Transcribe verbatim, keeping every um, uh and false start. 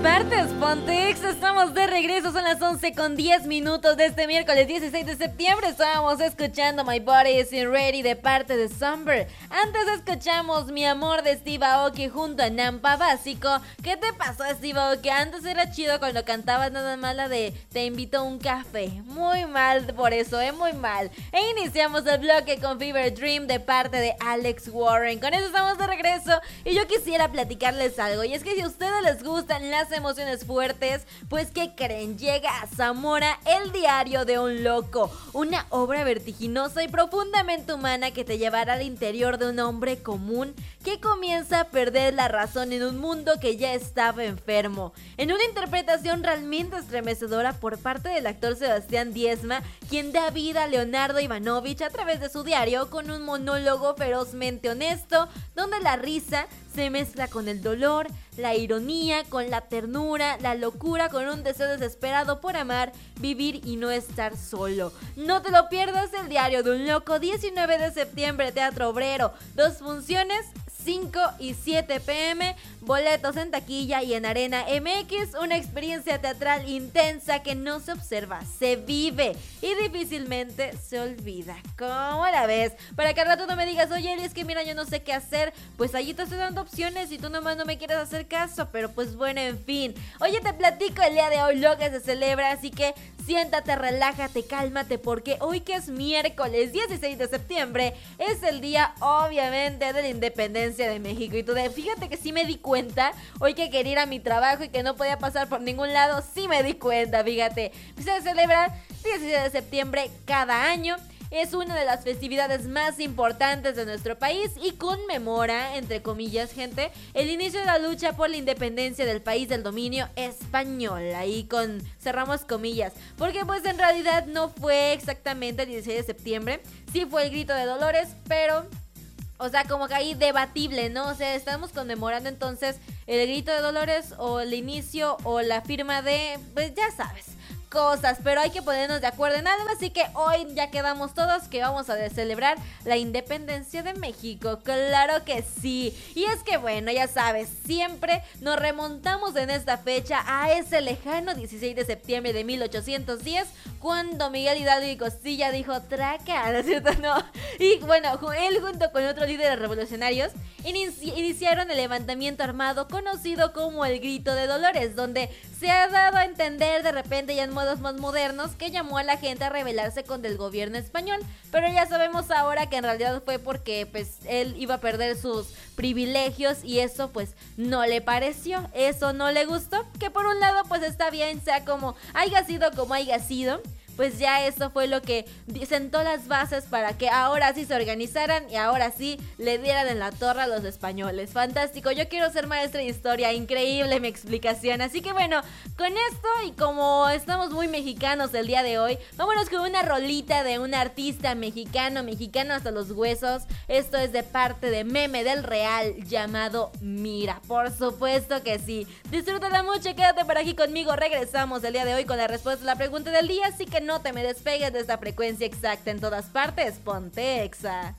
Partes Pontex, estamos de regreso, son las once con diez minutos de este miércoles dieciséis de septiembre. Estábamos escuchando My Body Isn't Ready de parte de Somber. Antes escuchamos Mi Amor de Steve Aoki junto a Nampa Básico. ¿Qué te pasó, Steve Aoki? Antes era chido cuando cantabas nada más la de Te invito a un café. Muy mal por eso, eh, muy mal. E iniciamos el bloque con Fever Dream de parte de Alex Warren. Con eso estamos de regreso y yo quisiera platicarles algo. Y es que si a ustedes les gustan las emociones fuertes, pues ¿qué creen? Llega a Zamora El Diario de un Loco, una obra vertiginosa y profundamente humana que te llevará al interior de un hombre común que comienza a perder la razón en un mundo que ya estaba enfermo. En una interpretación realmente estremecedora por parte del actor Sebastián Diezma, quien da vida a Leonardo Ivanovich a través de su diario con un monólogo ferozmente honesto, donde la risa se mezcla con el dolor, la ironía, con la ternura, la locura, con un deseo desesperado por amar, vivir y no estar solo. No te lo pierdas, El Diario de un Loco, diecinueve de septiembre, Teatro Obrero. Dos funciones, cinco y siete pm, boletos en taquilla y en Arena M X, una experiencia teatral intensa que no se observa, se vive y difícilmente se olvida. ¿Cómo la ves? Para que al rato no me digas, oye, Eli, es que mira, yo no sé qué hacer, pues allí te estoy dando opciones y tú nomás no me quieres hacer caso, pero pues bueno, en fin. Oye, te platico el día de hoy lo que se celebra, así que siéntate, relájate, cálmate, porque hoy que es miércoles dieciséis de septiembre, es el día obviamente de la independencia de México. Y tú de, fíjate que sí me di cuenta, hoy que quería ir a mi trabajo y que no podía pasar por ningún lado, sí me di cuenta, fíjate. Se celebra dieciséis de septiembre cada año. Es una de las festividades más importantes de nuestro país y conmemora, entre comillas, gente, el inicio de la lucha por la independencia del país del dominio español. Ahí con cerramos comillas, porque pues en realidad no fue exactamente el dieciséis de septiembre, sí fue el grito de Dolores, pero, o sea, como que ahí debatible, ¿no? O sea, estamos conmemorando entonces el grito de Dolores o el inicio o la firma de, pues ya sabes, cosas, pero hay que ponernos de acuerdo en algo, así que hoy ya quedamos todos que vamos a celebrar la independencia de México, claro que sí. Y es que bueno, ya sabes, siempre nos remontamos en esta fecha a ese lejano dieciséis de septiembre de mil ochocientos diez, cuando Miguel Hidalgo y Costilla dijo traca, ¿no es cierto? No. Y bueno, él junto con otros líderes revolucionarios inici- iniciaron el levantamiento armado conocido como el Grito de Dolores, donde se ha dado a entender de repente ya en modos más modernos que llamó a la gente a rebelarse contra el gobierno español, pero ya sabemos ahora que en realidad fue porque pues él iba a perder sus privilegios y eso pues no le pareció, eso no le gustó, que por un lado pues está bien, sea como haya sido como haya sido, pues ya eso fue lo que sentó las bases para que ahora sí se organizaran y ahora sí le dieran en la torre a los españoles. Fantástico, yo quiero ser maestra de historia, increíble mi explicación. Así que bueno, con esto y como estamos muy mexicanos el día de hoy, vámonos con una rolita de un artista mexicano, mexicano hasta los huesos. Esto es de parte de Meme del Real, llamado Mira, por supuesto que sí. Disfrútala mucho, quédate por aquí conmigo. Regresamos el día de hoy con la respuesta a la pregunta del día, así que no te me despegues de esta frecuencia exacta en todas partes. Ponte Exa.